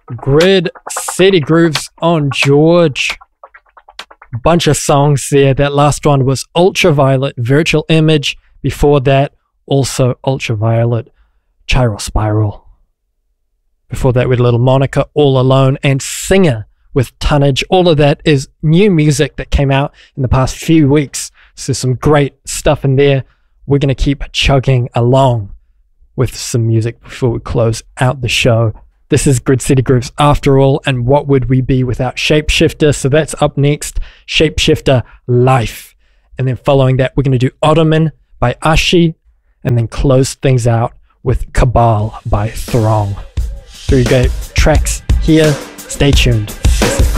Grid City Grooves on George. Bunch of songs there. That last one was Ultraviolet, Virtual Image. Before that, also Ultraviolet, Chiral Spiral. Before that, with Little Monica, All Alone, and Singer with Tonnage. All of that is new music that came out in the past few weeks. So some great stuff in there. We're going to keep chugging along with some music before we close out the show. This is Grid City Grooves after all, and what would we be without Shapeshifter? So that's up next, Shapeshifter Life. And then following that, we're going to do Ottoman by Ashi, and then close things out with Cabal by Throng. 3 great tracks here. Stay tuned.